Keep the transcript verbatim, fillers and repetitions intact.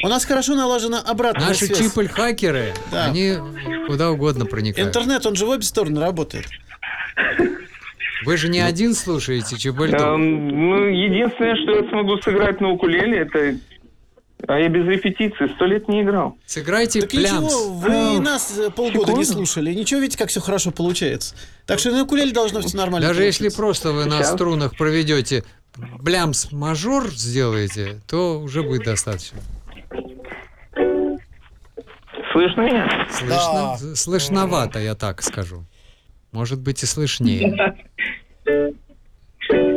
У нас хорошо налажена обратная Наши связь. чипель-хакеры, Да. они куда угодно проникают. Интернет, он же в обе стороны работает. Вы же не один слушаете чипель-ток. Эм, ну, единственное, что я смогу сыграть на укулеле, это... А я без репетиции сто лет не играл. Сыграйте Так плямс. ничего, вы и нас э, полгода не секунду. слушали. Ничего, видите, как все хорошо получается. Так что на укулеле должно все нормально Даже если получиться. просто вы на Сейчас. струнах проведете блямс мажор сделаете, то уже будет достаточно. Слышно меня? Слышно? Слышновато, я так скажу. Может быть и слышнее.